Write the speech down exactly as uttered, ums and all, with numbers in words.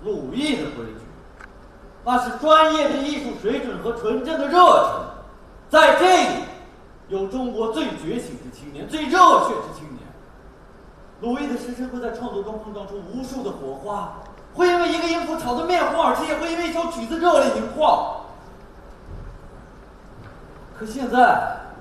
鲁艺的规矩，那是专业的艺术水准和纯正的热忱。在这里，有中国最觉醒之青年，最热血之青年。鲁艺的诗声会在创作中碰撞出无数的火花，会因为一个音符吵得面红耳赤，也会因为一首曲子热泪盈眶。可现在，